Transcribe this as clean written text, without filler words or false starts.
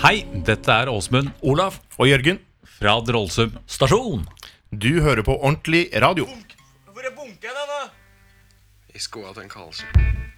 Hei, dette Åsmund Olav og Jørgen fra Drollsum Stasjon. Du hører på ordentlig radio. Hvor bunken da? I skoa til en Karlsson.